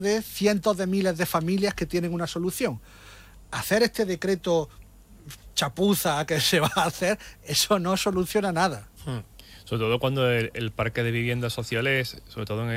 de cientos de miles de familias que tienen una solución. Hacer este decreto chapuza que se va a hacer, eso no soluciona nada. Sobre todo cuando el parque de viviendas sociales, sobre todo en